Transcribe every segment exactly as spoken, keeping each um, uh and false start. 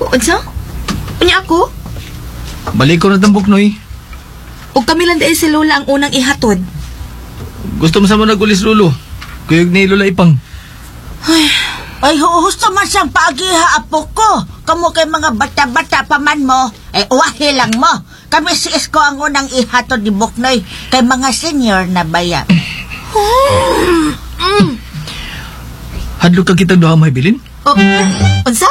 Unsa? Unya ako? Balik ko na tambok, Noy. O kami lang dahil si Lola ang unang ihatod. Gusto mo sa mo nagulis, Lolo. Kuyog ni Lola Ipang. Ay, ay husto man siyang paagiha, apo ko. Kamu kay mga bata-bata pa man mo, ay uwahi lang mo. Kami si Isko ang unang ihatod ni Buknoy kay mga senior na bayan. Hadlok ka kitang duha, Mahbilin? O, unsa?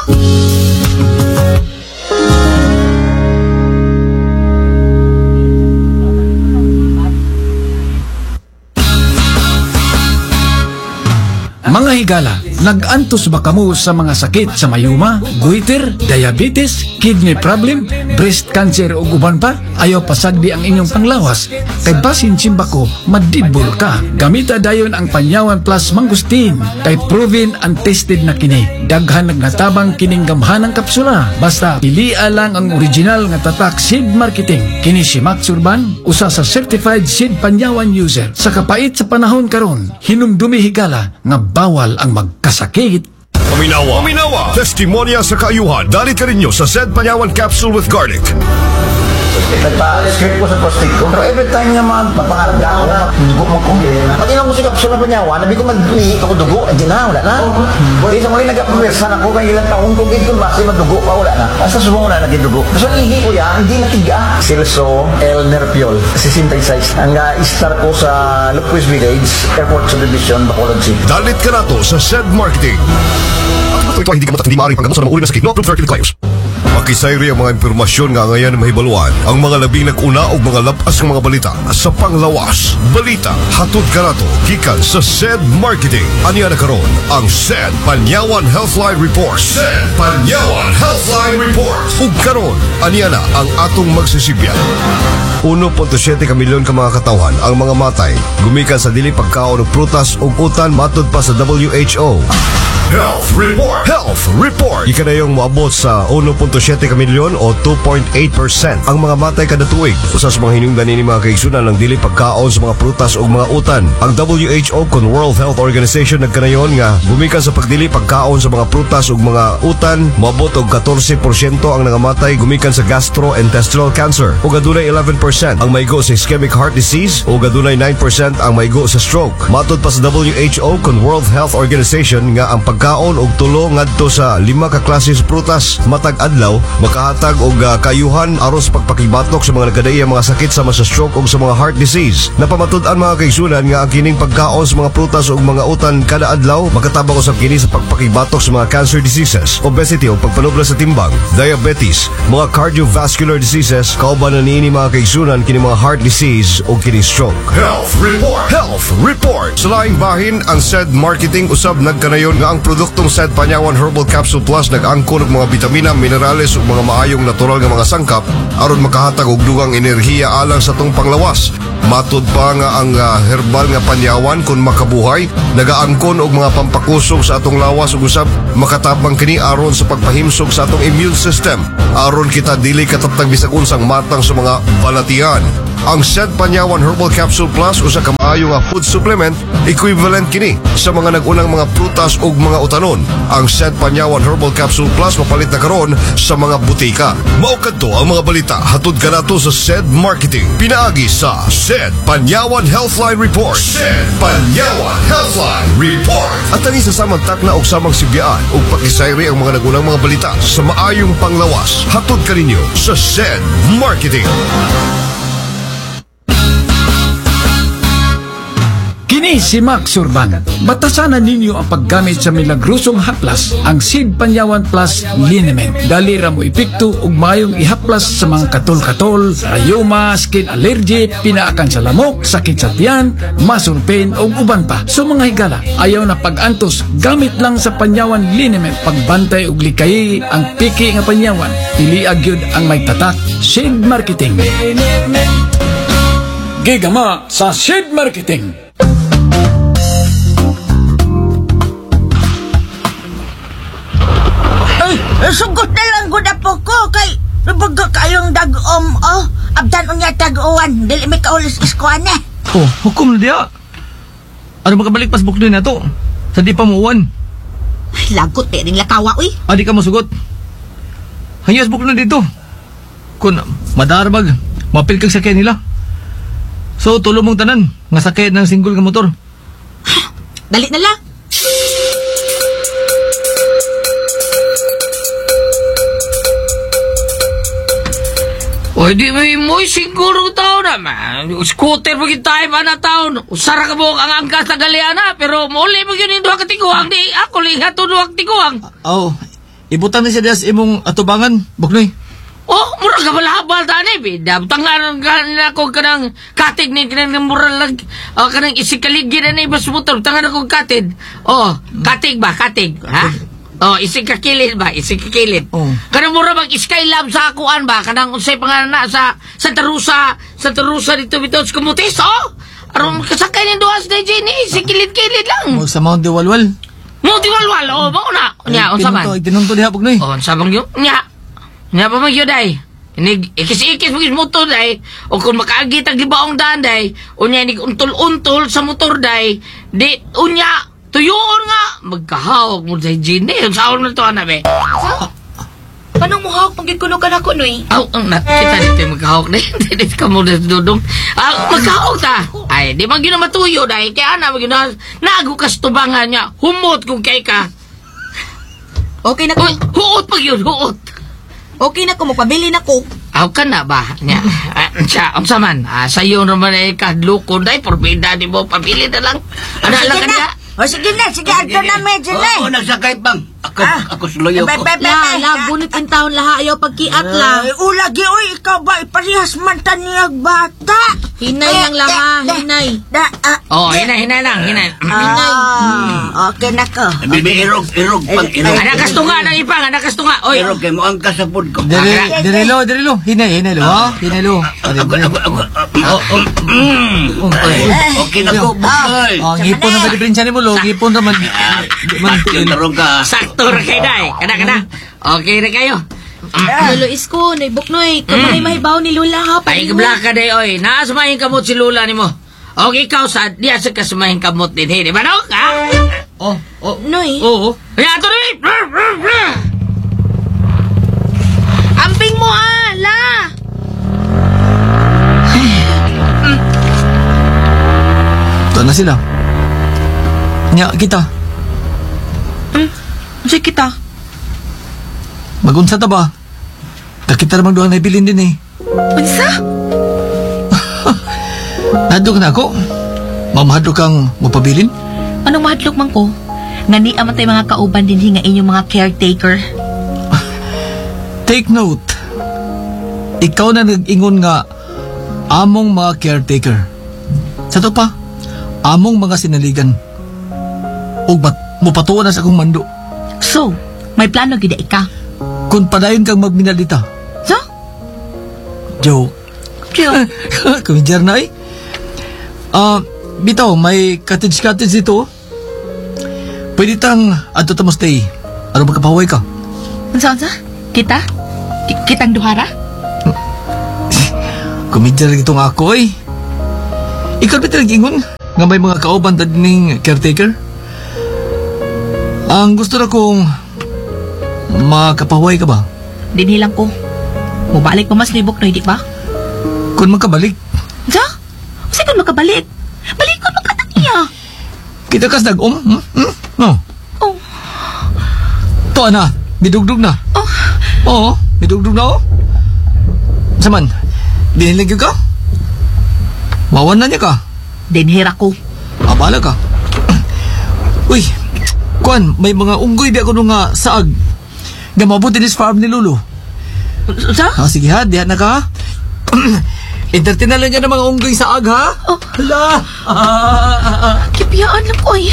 Mga higala, nag-antos ba kamo sa mga sakit sa mayuma, goiter, diabetes, kidney problem, breast cancer o uban pa? Ayaw pasagdi ang inyong panglawas. Kay basin simba ko, madibol ka. Gamita dayon ang Panyawan Plus Mangustin. Kay proven and tested na kini. Daghan nagnatabang kining gamhanang kapsula. Basta pilia lang ang original nga tatak seed marketing. Kini si Max Urban, usa sa certified seed Panyawan user. Sa kapait sa panahon karon, hinumdumi higala nga bawal ang magkasakit. Paminawa, Paminawa, testimonya sa kaayuhan. Dalit ka rin nyo sa Zed Panyawan Capsule with Garlic. Nagpa-script ko sa prostate ko. Pero every time nga man, papangarap na ako na dugo mo ko. Pag ilang ko si kapsula pa niya, nabi ko mag-ihi ako dugo. Hindi na, wala na. Hindi sa mga nag-apawersan ako kay ilang taong kong ito, basi madugo pa, wala na. Basta subong na nag-dugo. So, ang ihi ko yan, hindi natiga. Silso L. Nerpiol, sixty-six. Ang uh, ko sa Lupquis Village, Airport Subdivision, Bacolod City. Dalit ka na to sa Zed Marketing. At ito hindi ka matat, hindi maaaring panggamot sa mga uri na sakit. No approved therapeutic claims. Makisayri ang mga impormasyon nga ngayon na mahibaluan ang mga labing nag-una o mga labas ng mga balita sa panglawas. Balita, hatod ka na to, gikan sa Zed Marketing. Aniya na karon ang Zed Panyawan Healthline Report. Zed Panyawan Healthline Report. Ug karon, aniya na ang atong magsisibyan. one point seven ka milyon ka mga katawan ang mga matay gumikan sa dili pagkaon og prutas ug utan matud pa sa W H O. Health Report. Health Report. Ika na yung moabot sa one point seven ka milyon o two point eight percent ang mga matay kada tuig. Usa sa mga hinungdan ni mga kaigsunan ng dili pagkaon sa mga prutas o mga utan. Ang W H O kon World Health Organization nagkanayon nga gumikan sa pagdili pagkaon sa mga prutas o mga utan, moabot og fourteen percent ang nangamatay gumikan sa gastrointestinal cancer. Ug adunay eleven percent ang maigo sa ischemic heart disease ug adunay nine percent ang maigo sa stroke. Matud pa sa W H O kon World Health Organization nga ang pagkaon og tulo ngadto sa lima ka klase sa prutas matag adlaw makahatag og uh, kayuhan aron sa pagpakibatok sa mga nagkadaiya mga sakit sama sa stroke ug sa mga heart disease. Napamatud-an mga kaigsunan nga ang kining pagkaon sa mga prutas ug mga utan kada adlaw makatabang usab kini sa pagpakibatok sa mga cancer diseases, obesity ug pagpanubla sa timbang, diabetes, mga cardiovascular diseases, kauban na niini mga kaigsunan kini mga heart disease ug kini stroke. Health Report. Health Report. Sa laing bahin ang Zed Marketing usab nagkanayon nga ang produktong Zed Panyawan Herbal Capsule Plus nag-angkon og mga bitamina, minerales ug mga maayong natural nga mga sangkap aron makahatag og dugang enerhiya alang sa tong panglawas. Matud pa nga ang uh, herbal nga panyawan kung makabuhay nagaangkon og mga pampakusog sa atong lawas ug usab makatabang kini aron sa pagpahimsog sa atong immune system aron kita dili katatag bisag unsang matang sa mga balatian. Ang Zed Panyawan Herbal Capsule Plus usa ka maayo nga food supplement equivalent kini sa mga nag-unang mga prutas ug mga utanon. Ang Zed Panyawan Herbal Capsule Plus mapalit na karon sa mga butika. Mao kadto ang mga balita hatod kanato sa Zed Marketing pinaagi sa Zed Panyawan Healthline Report. Zed Panyawan Healthline Report. At ani sa samang takna og samang sibyaan ug pakisayri ang mga nag-unang mga balita sa maayong panglawas hatod kaninyo sa Zed Marketing. Kini si Max Urban. Batasanan ninyo ang paggamit sa milagrosong haplas, ang Seed Panyawan Plus Liniment. Dali ra mo epekto ug mayong ihaplas sa mga katol-katol, rayuma, skin allergy, pinaakan sa lamok, sakit sa tiyan, muscle pain ug uban pa. So mga higala, ayaw na pag-antos, gamit lang sa Panyawan Liniment. Pagbantay ug likay ang piki nga panyawan. Pili agyud ang may tatak. Seed Marketing. Gigama sa Seed Marketing. Eh, sugot na lang gud po ko kay nabaga kayong dag-om oh. Abdan unya tag-uwan, dili mi kaulis iskuan eh. Oh, hukom na diya. Ano makabalik pas bukdoy na to? Sa di pa muuwan. Ay, lagot eh rin lakawa, uy. Adi ka mo sugot. Hayas buk na dito. Kung madarbag, mapil kag sakyan nila. So, tulo mong tanan, nga sakyan ng single nga motor. Dali na la. O, di may mo'y siguro tao na, man. Scooter mo kita tayo ba na taon. Usara ka mo ang angkas na galiana, pero muli mo yun yung duha katiguang. Di ako lihat to duha katiguang. Oh, ibutan na siya das imong atubangan, Buknoy. Oh, mura ka malhabal tani, bida. Tangan na ako kanang katig ni kanang mura lang. O, kanang isikaligin na na ibas motor. Tangan ako katid. Oh, katig ba? Katig, ha? Oh, isikakilid ba? Isikakilid. Oh. Kanang mura bang skylab sa akuan ba? Kanang unsay pangana sa Santa Rosa, Santa Rosa dito bitaw sa Kamutis, oh? Aron kasakay ni duwas na Jenny, isikilid-kilid lang. Mo sa Mount Diwalwal. Mo diwalwal, oh, mo na. Nya, unsa man? Tinong to diha, Buknoy. Oh, unsa bang yun? Nya. Nya pa man yun, day. Inig, ikis-ikis mo motor, day. O kung makaagit ang libaong daan, day. Unya, inig untol-untol sa motor, day. Di, unya, tuyoon nga. Magkahawag mo sa Jenny. Saan na to, anabe? Paano mo hawak pag gikunugan ako, Noy? Aw, ang nakita dito yung magkahawak na yun. Hindi ka mo na dudong. Ah, magkahawak ta. Ay, di man yun na matuyo, day. Kaya na, mag yun na, nago ka sa tubangan niya. Humot kung kay ka. Okay na ko. Uy, huot pag yun, huot. Okay na ko, magpabili na ko. Aw ka na ba? Nya, ah, siya, unsa man, ah, sa'yo naman ay kadlukon, day, porbida di mo, pabili na lang. Ano lang ka niya? O sige na, sige, ato na medyo na. Oo, nagsakay bang. Ako, Ah. ako suloyo ko. Be, be, be, La, be. la, gunit ang taon laha, ayaw pagkiat la. Ay, ulagi, uy, ikaw ba, iparihas man ta niyag bata. Hinay lang la, ha, hinay. Da, ah, Oh, hinay, hinay lang, hinay. ah, okay na ko. Bibi, irog, irog, pang irog. Anak kastunga, anak ipang, anak kastunga. Oy, Irog, kayo mo ang kasapod ko. Dire, direlo, direlo. Hinay, hinay lo, ha? Hinay lo. Ako, ako, ako, oh, oh, mm. Okay na ko, bukay. Oh, ngipon naman di prinsya ni mo lo. Ngipon naman. Man, Yung tarong ka. sakto ra kay day. Kada, kada. Okay na kayo. Lolo Isko, Noy Buknoy, kamay mahibaw ni Lola ha. Ay, kabla ka day, oy. Naasamahin kamot si Lula ni mo. Okay, ikaw sa, di asa kasamahin kamot din, hindi ba, no? Ha? Oh, oh. Noy, Oo. Kaya ito rin. amping mo ha, la. Ito na sila. Nya, kita. Sige kita. Magunsa ta ba? Kakita namang doang naibilin din eh. Unsa? Nadok na ako. Mamahadok kang mapabilin. Anong mahadlok man ko? Nga ni amatay mga kauban din nga inyong mga caretaker. Take note. Ikaw na nag-ingon nga among mga caretaker. Sa to pa, among mga sinaligan. O ba't mupatuwa na sa akong mando? So, may plano gida ika. Kung padayon kang magminalita. So? Joke. Joke. Kumidjar na eh. Ah, bitaw, may cottage-cottage dito. Pwede tang ato tamo stay. Ano magkapaway ka? Unsa unsa? Kita? Ki- kitang duhara? Kumidjar gito nga ako eh. Ikaw ba talagang ingon? Nga may mga kauban ta dining caretaker? Ang gusto na kong makapaway ka ba? Dinhilang ko. Mubalik pa mas libok Noy, di ba? Kung magkabalik, Unsa? Unsa ka makabalik? Balikon mo ka na niya. kita kas nag-um? Hmm? Hmm? No. Oh. To na, bidugdug na. Oh. Oo, bidugdug na oh. Saman, dinilig ka? Mawan na niya ka. Dinhira ko. Abala ka. Uy, Kwan, may mga unggoy di ako nung nga saag. Nga mabuti nis farm ni Lulu. Unsa? Ha, sige ha, diyan na ka ha. Entertain na lang niya ng mga unggoy saag ha. Oh. Hala. Ah, Kipiyaan lang ko ay.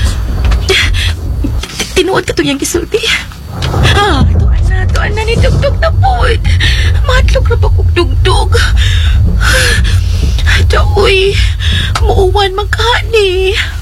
Tinuod ka to niyang gisulti. Ah, tuan na, tuan na ni Dugdug na po. Matlog na ba kong Dugdug? Ito, uy. Muuwan man ka ni.